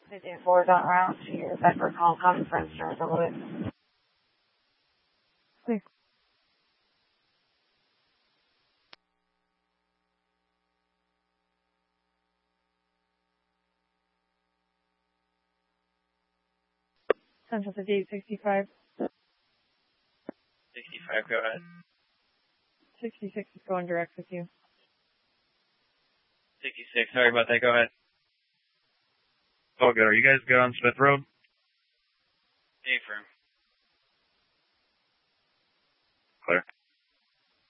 54 is en route to your Bedford call conference north of Louis. Please. Central 5865. 65, go ahead. 66 is going direct with you. 66, sorry about that, go ahead. Oh, good. Are you guys good on Smith Road? Affirm. Clear.